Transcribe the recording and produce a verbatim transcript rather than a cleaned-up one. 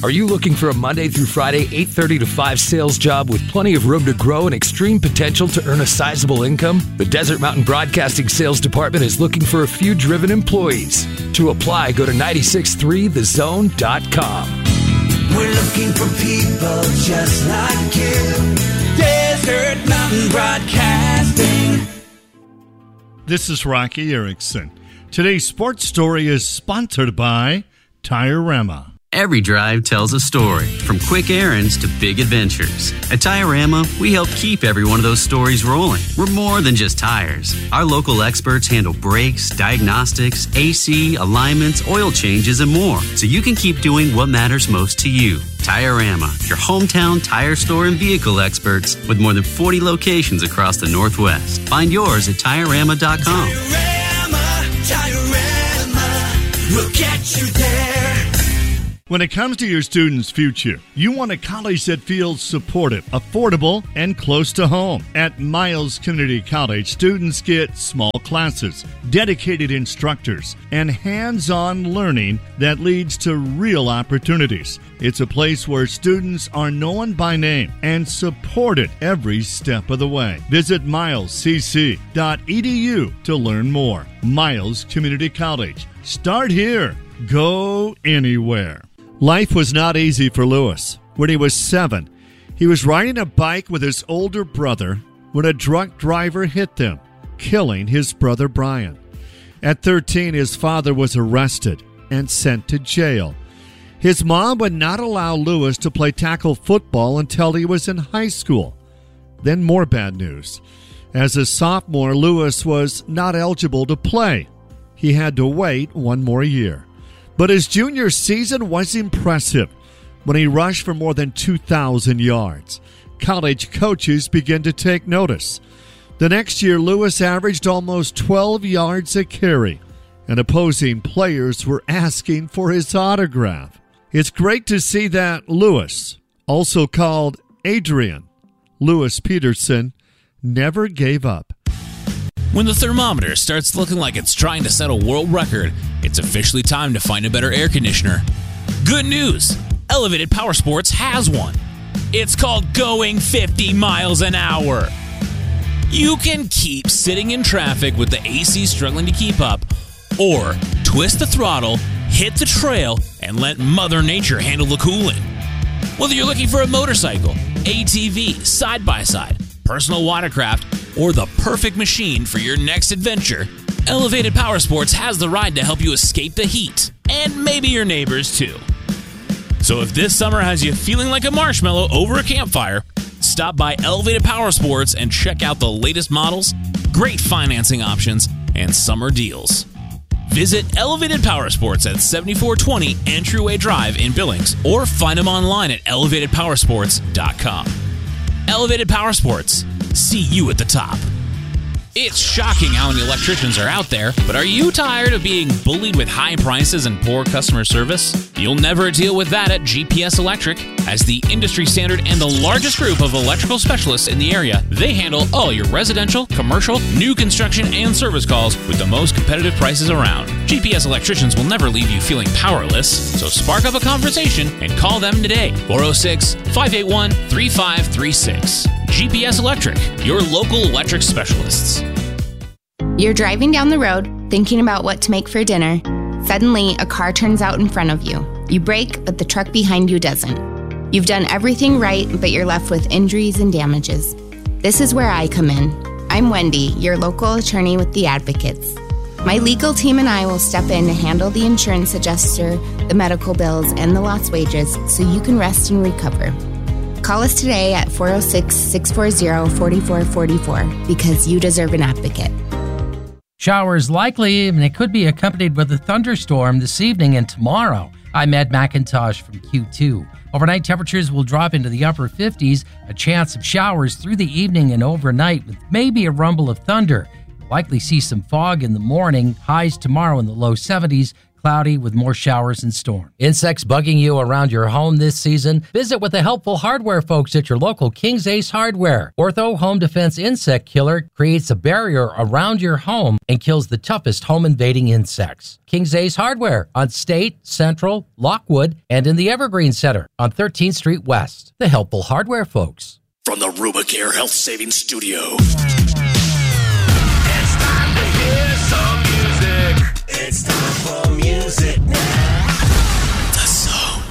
Are you looking for a Monday through Friday, eight thirty to five sales job with plenty of room to grow and extreme potential to earn a sizable income? The Desert Mountain Broadcasting Sales Department is looking for a few driven employees. To apply, go to nine six three the zone dot com. We're looking for people just like you. Desert Mountain Broadcasting. This is Rocky Erickson. Today's sports story is sponsored by Tire-Rama. Every drive tells a story, from quick errands to big adventures. At Tire-Rama, we help keep every one of those stories rolling. We're more than just tires. Our local experts handle brakes, diagnostics, A C, alignments, oil changes, and more, so you can keep doing what matters most to you. Tire-Rama, your hometown tire store and vehicle experts with more than forty locations across the Northwest. Find yours at Tire Rama dot com. Tire-Rama, Tire-Rama, we'll get you there. When it comes to your student's future, you want a college that feels supportive, affordable, and close to home. At Miles Community College, students get small classes, dedicated instructors, and hands-on learning that leads to real opportunities. It's a place where students are known by name and supported every step of the way. Visit miles c c dot e d u to learn more. Miles Community College. Start here. Go anywhere. Life was not easy for Lewis. When he was seven, he was riding a bike with his older brother when a drunk driver hit them, killing his brother Brian. At thirteen, his father was arrested and sent to jail. His mom would not allow Lewis to play tackle football until he was in high school. Then more bad news. As a sophomore, Lewis was not eligible to play. He had to wait one more year. But his junior season was impressive when he rushed for more than two thousand yards. College coaches began to take notice. The next year, Lewis averaged almost twelve yards a carry, and opposing players were asking for his autograph. It's great to see that Lewis, also called Adrian Lewis Peterson, never gave up. When the thermometer starts looking like it's trying to set a world record, it's officially time to find a better air conditioner. Good news! Elevated Power Sports has one. It's called Going fifty miles an hour. You can keep sitting in traffic with the A C struggling to keep up, or twist the throttle, hit the trail, and let Mother Nature handle the cooling. Whether you're looking for a motorcycle, A T V, side-by-side, personal watercraft, or the perfect machine for your next adventure, Elevated Power Sports has the ride to help you escape the heat, and maybe your neighbors too. So if this summer has you feeling like a marshmallow over a campfire, stop by Elevated Power Sports and check out the latest models, great financing options, and summer deals. Visit Elevated Power Sports at seventy-four twenty Entryway Drive in Billings, or find them online at elevated power sports dot com. Elevated Power Sports. See you at the top. It's shocking how many electricians are out there, but are you tired of being bullied with high prices and poor customer service? You'll never deal with that at G P S Electric. As the industry standard and the largest group of electrical specialists in the area, they handle all your residential, commercial, new construction, and service calls with the most competitive prices around. G P S Electricians will never leave you feeling powerless, so spark up a conversation and call them today. four oh six, five eight one, three five three six. G P S Electric, your local electric specialists. You're driving down the road, thinking about what to make for dinner. Suddenly, a car turns out in front of you. You brake, but the truck behind you doesn't. You've done everything right, but you're left with injuries and damages. This is where I come in. I'm Wendy, your local attorney with the Advocates. My legal team and I will step in to handle the insurance adjuster, the medical bills, and the lost wages so you can rest and recover. Call us today at four oh six, six four zero, four four four four because you deserve an advocate. Showers likely, and it could be accompanied with a thunderstorm this evening and tomorrow. I'm Ed McIntosh from Q two. Overnight temperatures will drop into the upper fifties, a chance of showers through the evening and overnight with maybe a rumble of thunder. We'll likely see some fog in the morning, highs tomorrow in the low seventies, cloudy with more showers and storms. Insects bugging you around your home this season? Visit with the helpful hardware folks at your local King's Ace Hardware. Ortho Home Defense Insect Killer creates a barrier around your home and kills the toughest home-invading insects. King's Ace Hardware on State, Central, Lockwood, and in the Evergreen Center on thirteenth Street West. The helpful hardware folks. From the Rubicare Health Savings Studio. It's time to hear